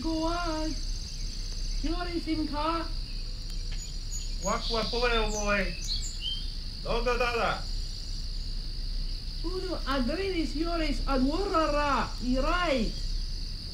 Goa. Joris im Car. Wakwa poeo boy. Dodo dada. Uno adrenis Joris ad warara. Irai.